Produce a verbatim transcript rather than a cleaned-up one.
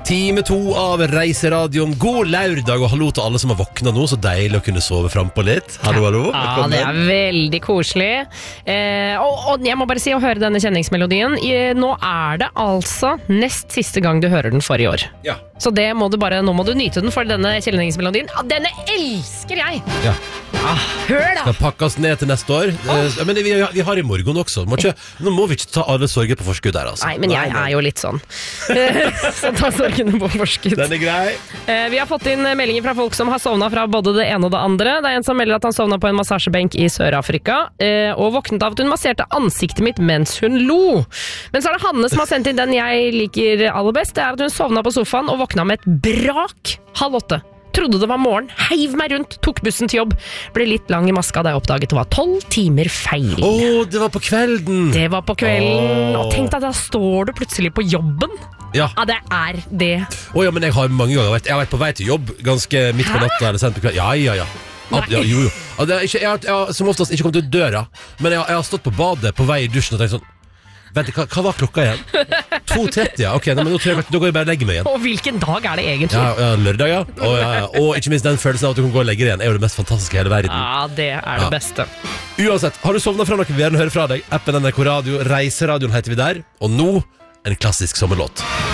Time to av Reiseradioen. God lørdag og hallo til alle som har våknet nå. Så deilig å kunne sove frem på litt. Hallo, hallo. Ja, det er veldig koselig. Eh, og, og jeg må bare si å høre denne kjenningsmelodien. I, nå er det altså nest siste gang du hører den for i år. Ja. Så det må du bare, nå må du nyte den, for denne kjenningsmelodien, ja, denne elsker jeg! Ja. Ah, hør da! Skal pakkes ned til neste år. Oh. Men vi, vi har i morgen også. Må ikke, nå må vi ikke ta alle sorger på forskudd der, altså. Nei, men jeg er jo litt sånn. Så ta sorgene på forskudd. Den er grei. Vi har fått inn meldinger fra folk som har sovnet fra både det ene og det andre. Det er en som melder at han sovnet på en massasjebenk i Sør-Afrika, og våknet av at hun masserte ansiktet mitt mens hun lo. Men så er det Hanne som har sendt inn den jeg liker aller best. Det er at hun sovnet på sofaen og våkna med et brak halv åtte. Trodde det var morgen, heiv meg rundt, tok bussen til jobb. Ble litt lang i maska da jeg oppdaget det var tolv timer feil. Åh, oh, det var på kvelden. Det var på kvelden. Oh. Og tenk deg, da står du plutselig på jobben. Ja. Ja, det er det. Åh, oh, ja, men jeg har mange ganger vært, jeg har vært på vei til jobb ganske midt på natta eller sent på kvelden. Ja, ja, ja. Ja, jo, jo. Det er ikke, jeg, har, jeg har som oftest ikke kommet ut døra, men jeg, jeg har stått på badet på vei i dusjen og tenkt sånn, vent, hva, hva var klokka igjen? to tretti, ja. Ok, men nå, tror jeg, nå går jeg bare og legger meg igjen. Og hvilken dag er det egentlig? Ja, ja lørdag, ja. Og, ja, ja. Og ikke minst den følelsen av at du kan gå og legge deg igjen er jo det mest fantastiske i hele verden. Ja, det er det ja. beste. Uansett, har du sovnet fra noe vi gjerne hører fra deg? Appen N R K Radio, Reiseradioen heter vi der. Og nå, en klassisk sommerlåt.